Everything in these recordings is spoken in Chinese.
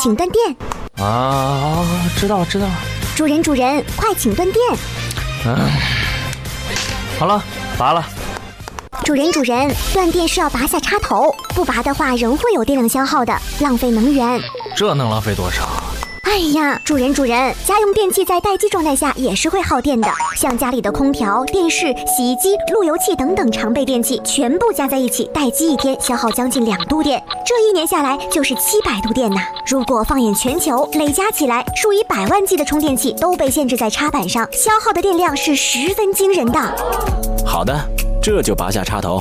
请断电。 啊，知道了。 主人，快请断电。 好了，拔了。 主人，断电是要拔下插头，不拔的话仍会有电量消耗的，浪费能源。 这能浪费多少？ 哎呀，主人，家用电器在待机状态下也是会耗电的，像家里的空调、电视、洗衣机、路由器等等常备电器，全部加在一起，待机一天消耗将近2度电，这1年下来就是700度电呐。如果放眼全球，累加起来，数以百万计的充电器都被限制在插板上，消耗的电量是十分惊人的。 好的，这就拔下插头。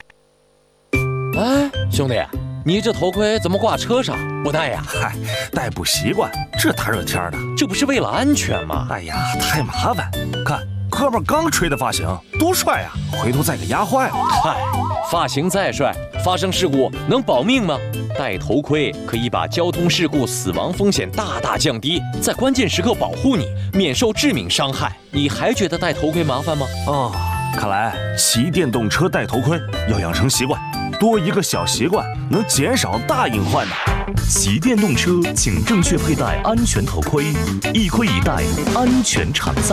哎，兄弟，你这头盔怎么挂车上不戴呀？ 嗨，戴不习惯，这大热天的， 这不是为了安全吗？ 哎呀，太麻烦。看哥们刚吹的发型多帅啊，回头再给压坏了。 嗨，发型再帅，发生事故能保命吗？戴头盔可以把交通事故死亡风险大大降低，在关键时刻保护你，免受致命伤害。你还觉得戴头盔麻烦吗？ 哦，看来骑电动车戴头盔要养成习惯，多一个小习惯能减少大隐患的。 骑电动车请正确佩戴安全头盔，一盔一戴，安全常在。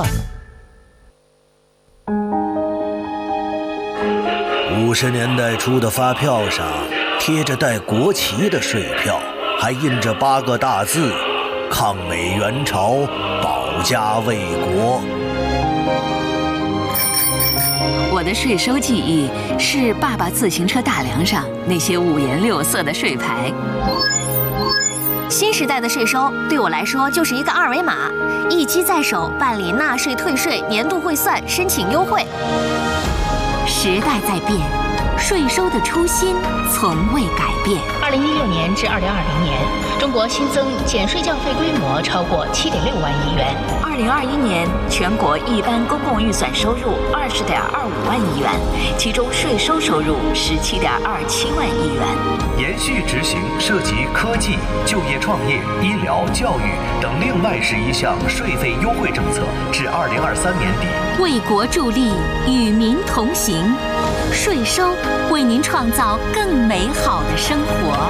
50年代初的发票上贴着带国旗的税票，还印着8个大字：抗美援朝，保家卫国。 我的税收记忆是爸爸自行车大梁上那些5颜6色的税牌。 新时代的税收对我来说就是一个2维码，一机在手办理纳税、退税、年度汇算、申请优惠。 时代在变，税收的初心从未改变。 2016年至2020年，中国新增减税降费规模超过7.6万亿元。 2021年，全国一般公共预算收入20.25万亿元，其中税收收入17.27万亿元。 延续执行涉及科技、就业创业、医疗、教育等另外11项税费优惠政策，至2023年底。 为国助力，与民同行，税收为您创造更美好的生活。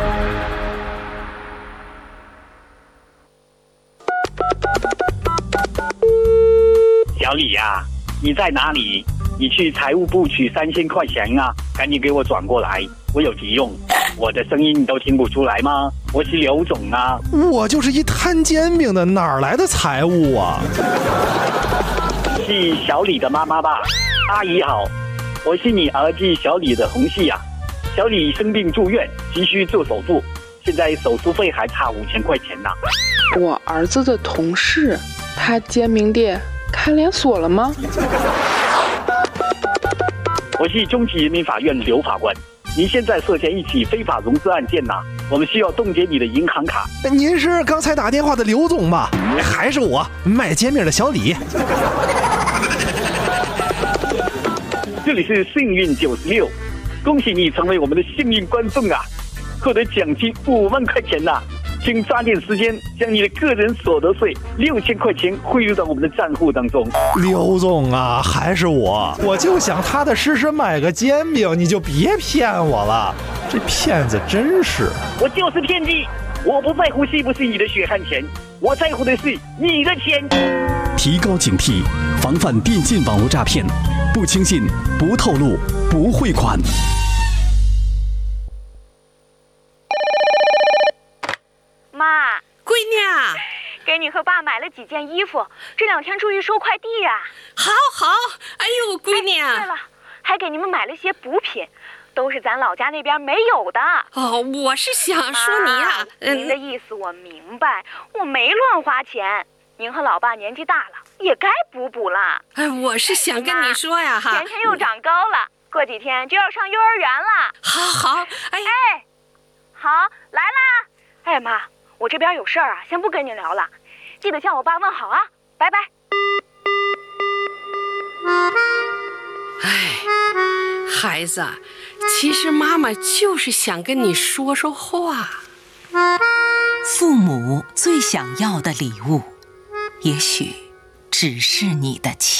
小李呀，你在哪里？你去财务部取3000块钱啊，赶紧给我转过来，我有急用。我的声音你都听不出来吗？我是刘总啊。 我就是一摊煎饼的，哪来的财务啊？ 是小李的妈妈吧？阿姨好，我是你儿子小李的同事啊。小李生病住院，急需做手术，现在手术费还差5000块钱呢。 我儿子的同事，他煎饼店开连锁了吗？ 我是中级人民法院刘法官，您现在涉嫌一起非法融资案件呐，我们需要冻结你的银行卡。 您是刚才打电话的刘总吧？还是我卖煎饼的小李？ 这里是幸运96，恭喜你成为我们的幸运观众啊，获得奖金5万块钱呐！请抓紧时间将你的个人所得税6000块钱汇入到我们的账户当中。 刘总啊，还是我就想踏踏实实买个煎饼，你就别骗我了，这骗子真是。 我就是骗子，我不在乎是不是你的血汗钱，我在乎的是你的钱。 提高警惕，防范电信网络诈骗，不轻信，不透露，不汇款。 妈， 闺女啊， 给你和爸买了几件衣服，这2天出去收快递呀。 好，哎呦，闺女啊， 对了，还给你们买了些补品，都是咱老家那边没有的。 哦，我是想说你呀， 您的意思我明白，我没乱花钱。您和老爸年纪大了，也该补了。 哎，我是想跟你说呀，哈， 钱又长高了，过几天就要上幼儿园了。 好， 哎，好，来啦！哎妈，我这边有事儿啊，先不跟您聊了，记得向我爸问好啊，拜拜。 哎，孩子，其实妈妈就是想跟你说说话。 父母最想要的礼物，也许只是你的情。